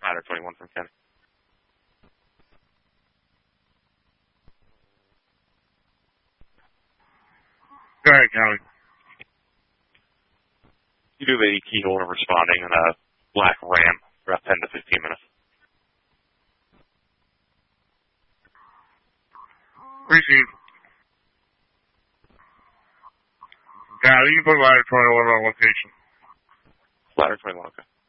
Ladder 21 from Kenny. Go ahead, Kelly. You do the keyhole of responding in a black Ram for about 10 to 15 minutes. Receive. Yeah, you can put Ladder 21 on location. Ladder 21, okay.